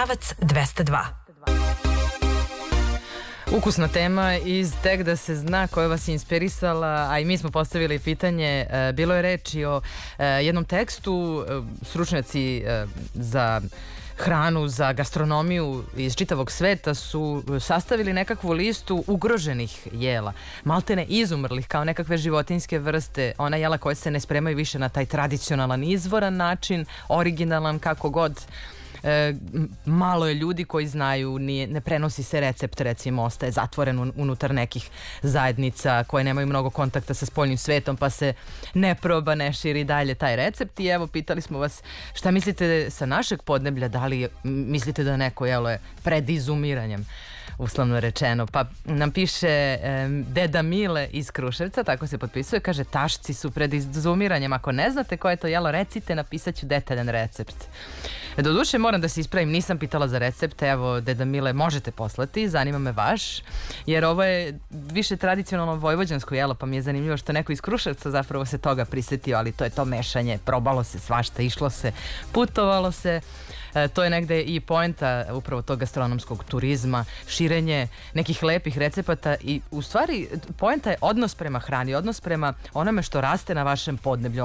pravac 202. Ukusna tema iz Tek da se zna koja vas je inspirisala, a i mi smo postavili pitanje. Bilo je reči o jednom tekstu, stručnjaci za hranu, za gastronomiju iz čitavog sveta su sastavili nekakvu listu ugroženih jela, maltene izumrlih kao nekakve životinjske vrste, ona jela koje se ne spremaju više na taj tradicionalan, izvoran način, originalan, kako god. Malo je ljudi koji znaju, ne prenosi se recept, recimo ostaje zatvoren unutar nekih zajednica koje nemaju mnogo kontakta sa spoljnim svetom, pa se ne proba, ne širi dalje taj recept. I evo, pitali smo vas šta mislite sa našeg podneblja, da li mislite da neko jelo je pred izumiranjem, uslovno rečeno. Pa nam piše Deda Mile iz Kruševca, tako se potpisuje, kaže tašci su pred izumiranjem, ako ne znate koje je to jelo, recite, napisat ću detaljan recept. Doduše, moram da se ispravim, nisam pitala za recepte, evo, Deda Mile, možete poslati, zanima me vaš, jer ovo je više tradicionalno vojvođansko jelo, pa mi je zanimljivo što neko iz Kruševca zapravo se toga prisetio, ali to je to mešanje, probalo se svašta, išlo se, putovalo se. To je negde i poenta upravo tog gastronomskog turizma, širenje nekih lepih recepata i u stvari poenta je odnos prema hrani, odnos prema onome što raste na vašem podneblju.